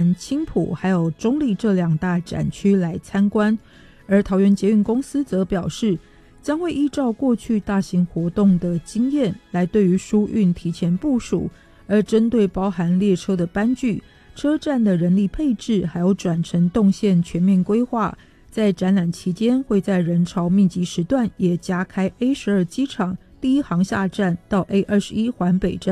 园、青埔还有中立这2大展区来参观。而桃园捷运公司则表示，将会依照过去大型活动的经验来对于疏运提前部署，而针对包含列车的班距、车站的人力配置还有转乘动线全面规划，在展览期间会在人潮密集时段也加开 A12 机场第1航厦站到 A21 环北站